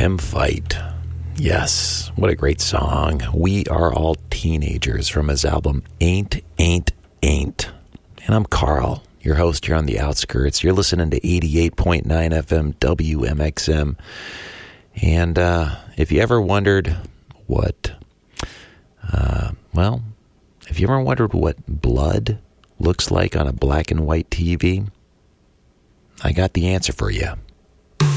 him fight. Yes, what a great song. We Are All Teenagers from his album Ain't. And I'm Carl, your host here on The Outskirts. You're listening to 88.9 FM WMXM. And if you ever wondered what blood looks like on a black and white TV, I got the answer for you.